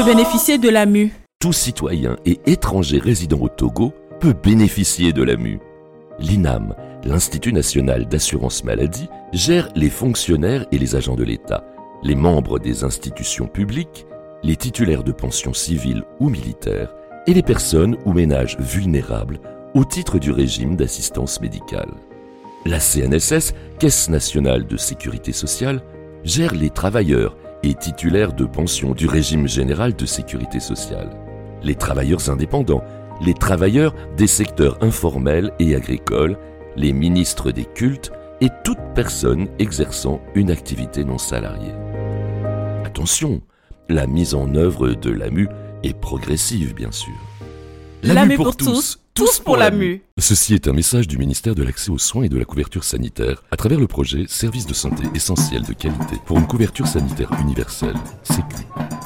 peut bénéficier de l'AMU? Tout citoyen et étranger résidant au Togo peut bénéficier de l'AMU. L'INAM, l'Institut national d'assurance maladie, gère les fonctionnaires et les agents de l'État, les membres des institutions publiques, les titulaires de pensions civiles ou militaires et les personnes ou ménages vulnérables au titre du régime d'assistance médicale. La CNSS, Caisse nationale de sécurité sociale, gère les travailleurs et titulaires de pensions du régime général de sécurité sociale, les travailleurs indépendants, les travailleurs des secteurs informels et agricoles, les ministres des cultes et toute personne exerçant une activité non salariée. Attention, la mise en œuvre de l'AMU est progressive, bien sûr. L'AMU pour tous, tous pour l'AMU. Ceci est un message du ministère de l'Accès aux soins et de la couverture sanitaire à travers le projet Services de santé essentiels de qualité pour une couverture sanitaire universelle, Sécu.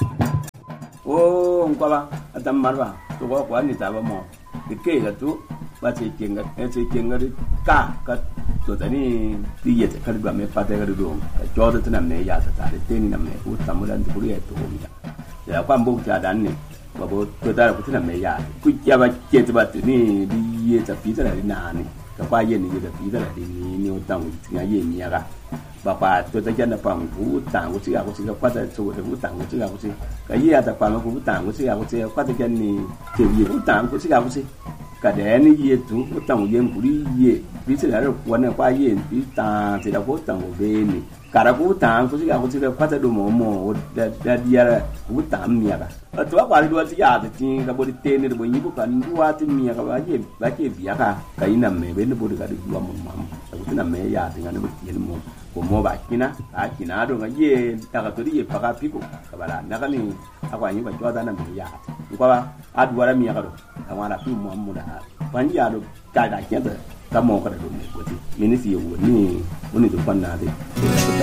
Oh, ngwala adam marwa to ko ani ta ba mo de ke ga to ba ce kenga ka to tani tiye ta karba me pata ga do ka jodo tana me ya ta de teni na me ko tamulan de buri to mi ya kwa mbo ta dan ne ba bo to da ko tana me ya ku ya ba ke ta ba ni di ye ta pi ta na ni ka kwa ye ni ga pi ta ni o tang ti ga ye ni ya ga bà bà tôi ta dân là bằng vũ tàng của chị qua tại chỗ để vũ tàng của chị cái gì là bằng vũ tàng của chị qua tại dân này thì gì vũ tàng của chị cả đẻ này gì chúng vũ tàng dân của đi gì ví dụ là quán này qua gì ví tàng thì là vũ tàng của bên này cả là vũ tàng của chị qua tại đồ mồ đã đi ra vũ tàng mía cả ở chỗ qua đi đua chị thì chỉ là body tên này body nhíp cả đua thì mía cả bà chị bía cả cái nằm mẹ bên nó body cả được đua mồm cái nằm mẹ ya thì nó body tiền mồm mo ba kina do nga ye taka to ye paka piko kabala nakani akwa nyi ba joda na mi ya ko ba adwara mi ya do awara fi mo amuda ban ya do ka da kenda ta mo ka do ne ko ti minisi ye woni to kwanna de